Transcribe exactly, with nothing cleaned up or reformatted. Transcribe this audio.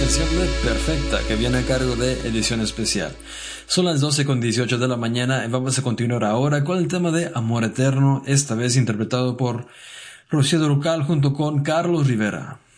canción de Perfecta, que viene a cargo de Edición Especial. Son las doce con dieciocho de la mañana y vamos a continuar ahora con el tema de Amor Eterno, esta vez interpretado por Rocío Dúrcal junto con Carlos Rivera.